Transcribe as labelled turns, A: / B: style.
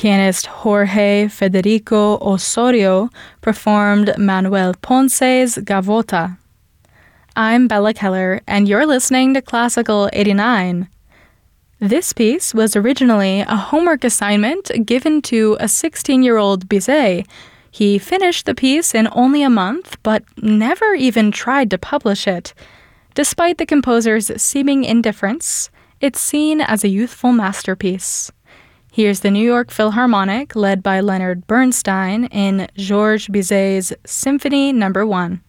A: Pianist Jorge Federico Osorio performed Manuel Ponce's Gavota. I'm Bella Keller, and you're listening to Classical 89. This piece was originally a homework assignment given to a 16-year-old Bizet. He finished the piece in only a month, but never even tried to publish it. Despite the composer's seeming indifference, it's seen as a youthful masterpiece. Here's the New York Philharmonic, led by Leonard Bernstein, in Georges Bizet's Symphony No. 1.